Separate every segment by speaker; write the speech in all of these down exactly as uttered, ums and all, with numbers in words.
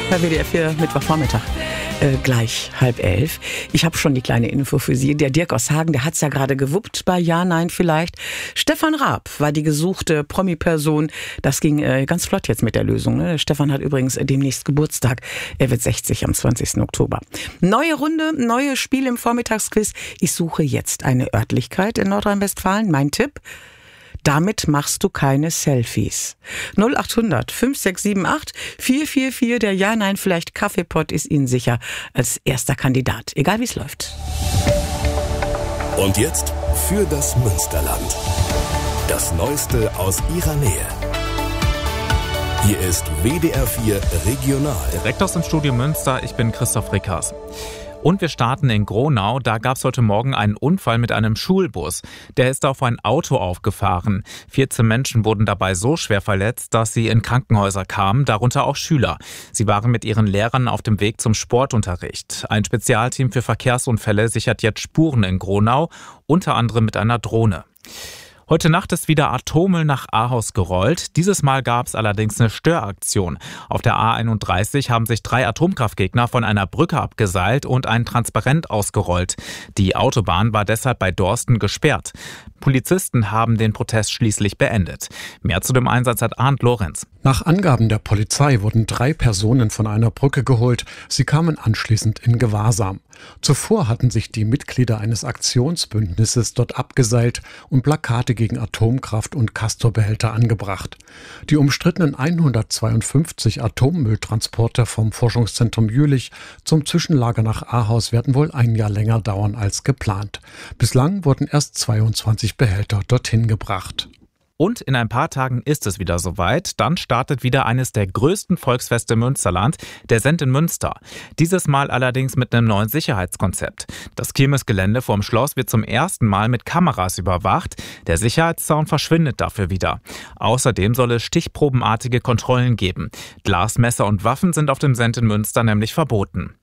Speaker 1: Bei W D R vier Mittwochvormittag. Äh, gleich halb elf. Ich habe schon die kleine Info für Sie. Der Dirk aus Hagen, der hat's ja gerade gewuppt bei Ja, Nein, Vielleicht. Stefan Raab war die gesuchte Promi-Person. Das ging äh, ganz flott jetzt mit der Lösung. Ne? Stefan hat übrigens äh, demnächst Geburtstag. Er wird sechzig am zwanzigsten Oktober. Neue Runde, neue Spiel im Vormittagsquiz. Ich suche jetzt eine Örtlichkeit in Nordrhein-Westfalen. Mein Tipp: damit machst du keine Selfies. null acht hundert fünf sechs sieben acht vier vier vier. Der Ja, Nein, Vielleicht Kaffeepott ist Ihnen sicher als erster Kandidat. Egal wie es läuft.
Speaker 2: Und jetzt für das Münsterland. Das Neueste aus Ihrer Nähe. Hier ist W D R vier Regional.
Speaker 3: Direkt aus dem Studio Münster, ich bin Christoph Rickers. Und wir starten in Gronau. Da gab es heute Morgen einen Unfall mit einem Schulbus. Der ist auf ein Auto aufgefahren. vierzehn Menschen wurden dabei so schwer verletzt, dass sie in Krankenhäuser kamen, darunter auch Schüler. Sie waren mit ihren Lehrern auf dem Weg zum Sportunterricht. Ein Spezialteam für Verkehrsunfälle sichert jetzt Spuren in Gronau, unter anderem mit einer Drohne. Heute Nacht ist wieder Atommüll nach Ahaus gerollt. Dieses Mal gab es allerdings eine Störaktion. Auf der A einunddreißig haben sich drei Atomkraftgegner von einer Brücke abgeseilt und ein Transparent ausgerollt. Die Autobahn war deshalb bei Dorsten gesperrt. Polizisten haben den Protest schließlich beendet. Mehr zu dem Einsatz hat Arndt Lorenz.
Speaker 4: Nach Angaben der Polizei wurden drei Personen von einer Brücke geholt. Sie kamen anschließend in Gewahrsam. Zuvor hatten sich die Mitglieder eines Aktionsbündnisses dort abgeseilt und Plakate gegen Atomkraft und Castor-Behälter angebracht. Die umstrittenen hundertzweiundfünfzig Atommülltransporter vom Forschungszentrum Jülich zum Zwischenlager nach Ahaus werden wohl ein Jahr länger dauern als geplant. Bislang wurden erst zweiundzwanzig Behälter dorthin gebracht.
Speaker 3: Und in ein paar Tagen ist es wieder soweit. Dann startet wieder eines der größten Volksfeste im Münsterland, der Send in Münster. Dieses Mal allerdings mit einem neuen Sicherheitskonzept. Das Kirmesgelände vorm Schloss wird zum ersten Mal mit Kameras überwacht. Der Sicherheitszaun verschwindet dafür wieder. Außerdem soll es stichprobenartige Kontrollen geben. Glasmesser und Waffen sind auf dem Send in Münster nämlich verboten.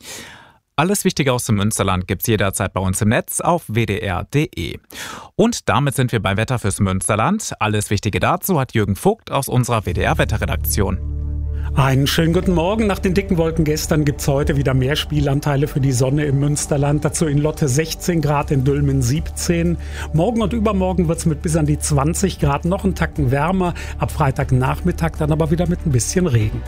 Speaker 3: Alles Wichtige aus dem Münsterland gibt's jederzeit bei uns im Netz auf w d r punkt d e. Und damit sind wir beim Wetter fürs Münsterland. Alles Wichtige dazu hat Jürgen Vogt aus unserer W D R-Wetterredaktion.
Speaker 5: Einen schönen guten Morgen. Nach den dicken Wolken gestern gibt es heute wieder mehr Spielanteile für die Sonne im Münsterland. Dazu in Lotte sechzehn Grad, in Dülmen siebzehn. Morgen und übermorgen wird es mit bis an die zwanzig Grad noch einen Tacken wärmer. Ab Freitagnachmittag dann aber wieder mit ein bisschen Regen.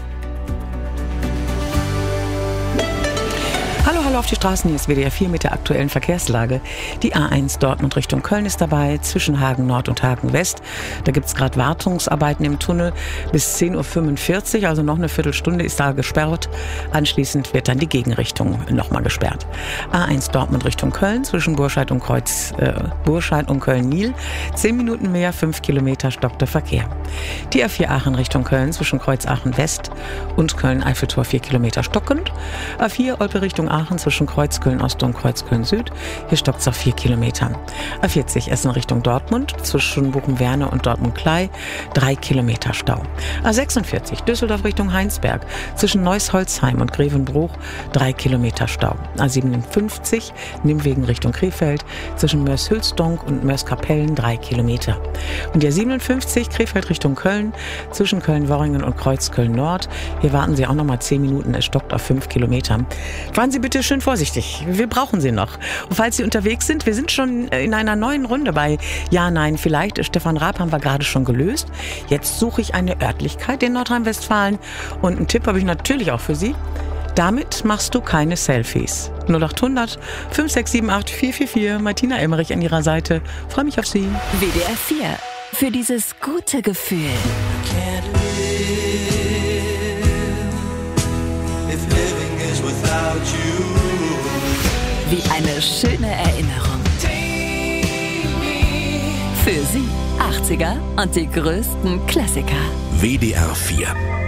Speaker 1: Hallo, hallo auf die Straßen, hier ist W D R vier mit der aktuellen Verkehrslage. Die A eins Dortmund Richtung Köln ist dabei, zwischen Hagen Nord und Hagen West. Da gibt es gerade Wartungsarbeiten im Tunnel bis zehn Uhr fünfundvierzig, also noch eine Viertelstunde ist da gesperrt. Anschließend wird dann die Gegenrichtung nochmal gesperrt. A eins Dortmund Richtung Köln, zwischen Burscheid und Kreuz, äh, Burscheid und Köln-Nil. Zehn Minuten mehr, fünf Kilometer stockter Verkehr. Die A vier Aachen Richtung Köln, zwischen Kreuz Aachen West und Köln-Eiffeltor vier Kilometer stockend. A vier Olpe Richtung Aachen, zwischen Kreuzköln Ost und Kreuzköln Süd. Hier stockt es auf vier Kilometern. A vierzig Essen Richtung Dortmund, zwischen Buchenwerne und Dortmund-Klei, drei Kilometer Stau. A sechsundvierzig Düsseldorf Richtung Heinsberg, zwischen Neuss-Holzheim und Grevenbruch, drei Kilometer Stau. A siebenundfünfzig Nimwegen Richtung Krefeld, zwischen Mörs-Hülsdonk und Mörs-Kapellen, drei Kilometer. Und der siebenundfünfzig Krefeld Richtung Köln, zwischen Köln-Worringen und Kreuzköln Nord. Hier warten Sie auch noch mal zehn Minuten, es stockt auf fünf Kilometern. Fahren Sie bitte schön vorsichtig. Wir brauchen Sie noch. Und falls Sie unterwegs sind, wir sind schon in einer neuen Runde bei Ja, Nein, Vielleicht. Stefan Raab haben wir gerade schon gelöst. Jetzt suche ich eine Örtlichkeit in Nordrhein-Westfalen. Und einen Tipp habe ich natürlich auch für Sie. Damit machst du keine Selfies. null acht hundert fünf sechs sieben acht vier vier vier. Martina Emmerich an Ihrer Seite. Freue mich auf Sie.
Speaker 6: W D R vier. Für dieses gute Gefühl. Wie eine schöne Erinnerung. Für Sie achtziger und die größten Klassiker.
Speaker 2: W D R vier